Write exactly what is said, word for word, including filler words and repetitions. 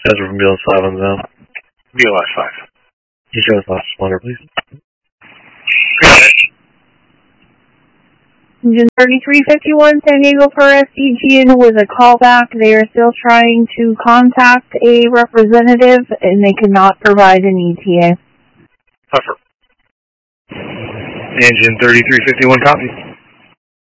Desert from B L S five on the zone. B L S five. You show us last responder, please. Got it. Engine thirty-three fifty-one, San Diego for S D G with a callback. They are still trying to contact a representative, and they cannot provide an E T A. Puffer. Engine thirty-three fifty-one, copy.